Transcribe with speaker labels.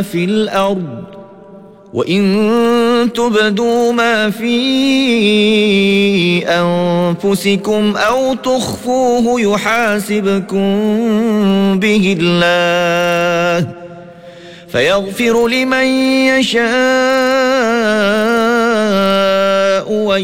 Speaker 1: في الأرض وإن تبدوا ما في أنفسكم أو تخفوه يحاسبكم به الله فيغفر لمن يشاء